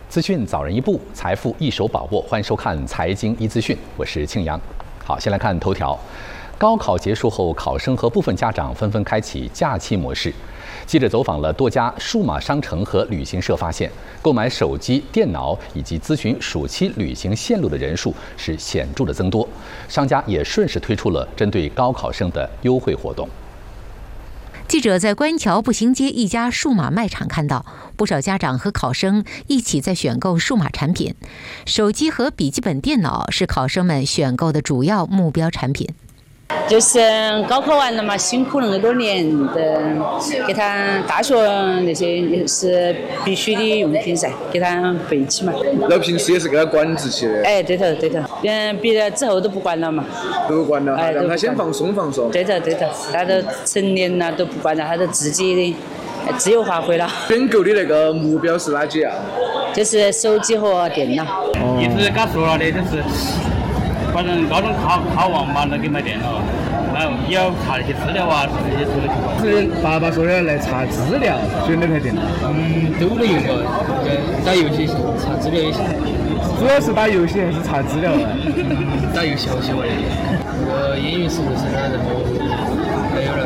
资讯早人一步，财富一手把握。欢迎收看《财经一资讯》，我是庆阳。好，先来看头条。高考结束后，考生和部分家长纷纷开启假期模式。记者走访了多家数码商城和旅行社，发现购买手机、电脑以及咨询暑期旅行线路的人数是显著的增多。商家也顺势推出了针对高考生的优惠活动。 记者在观音桥步行街一家数码卖场看到，不少家长和考生一起在选购数码产品，手机和笔记本电脑是考生们选购的主要目标产品。 就是高考完了嘛，辛苦那么多年的，给他大学那些也是必须的用品噻，给他备起嘛。 然后平时也是给他管制起的。 哎，对头。别的之后都不管了嘛。 都管了，让他先放松。 对头，他都成年了都不管了，他都自己的自由发挥了。 选购的那个目标是哪几样？ 就是手机和电脑。 意思给他说了的，就是反正高中考完嘛，能给买电脑，然后也要查那些资料啊，这些都得去。 是爸爸说的来查资料，选那台电脑。 都得用个，打游戏查资料也行。 主要是打游戏还是查资料？ 打游戏好喜欢的。英语是不是啊？然后还有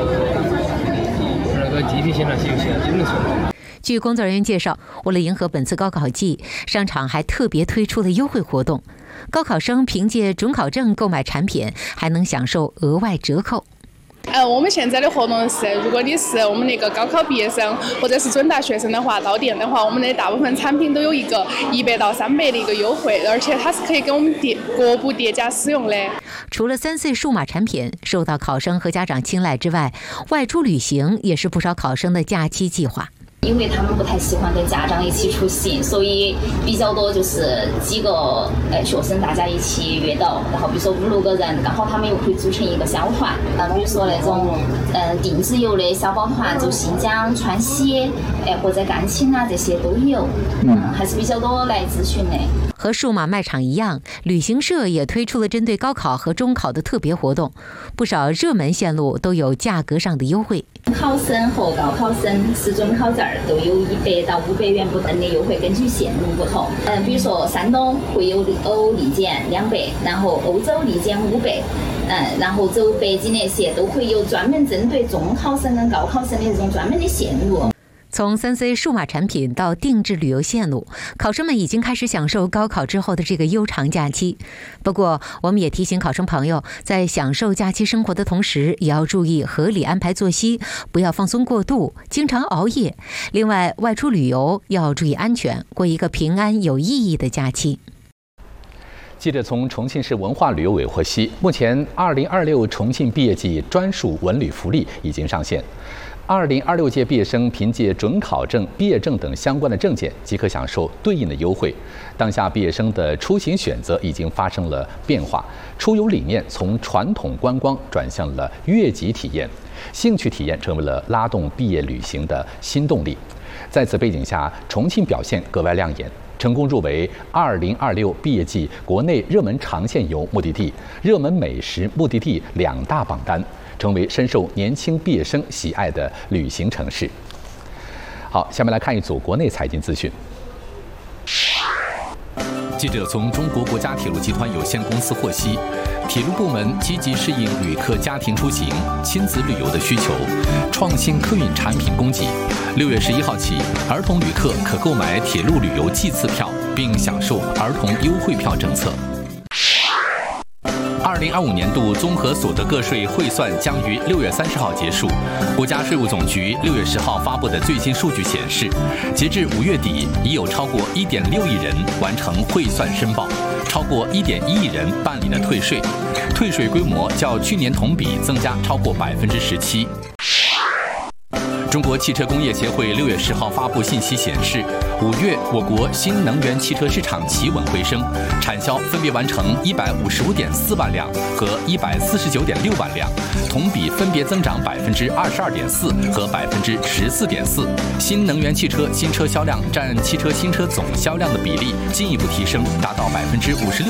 那个地铁线那些游戏都能说。 据工作人员介绍，为了迎合本次高考季，商场还特别推出了优惠活动。高考生凭借准考证购买产品，还能享受额外折扣。 我们现在的活动是，如果你是我们那个高考毕业生或者是准大学生的话，到店的话，我们的大部分产品都有一个100到300的一个优惠，而且它是可以给我们各部叠加使用的。 除了3C数码产品受到考生和家长青睐之外，外出旅行也是不少考生的假期计划。 因为他们不太喜欢跟家长一起出行，所以比较多就是几个学生大家一起约到，然后比如说5-6个人，刚好他们又可以组成一个小团，比如说那种定制游的小包团，就新疆、川西，或者甘青啊这些都有，还是比较多来咨询的。 和数码卖场一样，旅行社也推出了针对高考和中考的特别活动，不少热门线路都有价格上的优惠。 考生和高考生持准考证都有100到500元不等的优惠，根据线路不同。比如说山东会有欧立减200，然后欧洲立减500，然后走北京那些都会有专门针对中考生跟高考生的这种专门的线路。 从3C 数码产品到定制旅游线路，考生们已经开始享受高考之后的这个悠长假期。不过，我们也提醒考生朋友，在享受假期生活的同时，也要注意合理安排作息，不要放松过度，经常熬夜。另外，外出旅游要注意安全，过一个平安有意义的假期。 记者从重庆市文化旅游委获悉，目前2026重庆毕业季专属文旅福利已经上线。2026届毕业生凭借准考证、毕业证等相关的证件，即可享受对应的优惠。当下毕业生的出行选择已经发生了变化，出游理念从传统观光转向了悦己体验，兴趣体验成为了拉动毕业旅行的新动力。在此背景下，重庆表现格外亮眼，成功入围2026毕业季国内热门长线游目的地、热门美食目的地2大榜单，成为深受年轻毕业生喜爱的旅行城市。好，下面来看一组国内财经资讯。记者从中国国家铁路集团有限公司获悉，铁路部门积极适应旅客家庭出行、亲子旅游的需求，创新客运产品供给。6月11号起，儿童旅客可购买铁路旅游季次票，并享受儿童优惠票政策。2025年度综合所得个税汇算将于6月30号结束。国家税务总局6月10号发布的最新数据显示，截至5月底，已有超过1.6亿人完成汇算申报，超过1.1亿人办理了退税，退税规模较去年同比增加超过17%。中国汽车工业协会6月10号发布信息显示，5月我国新能源汽车市场企稳回升，产销分别完成155.4万辆和149.6万辆，同比分别增长22.4%和14.4%。新能源汽车新车销量占汽车新车总销量的比例进一步提升，达到56%。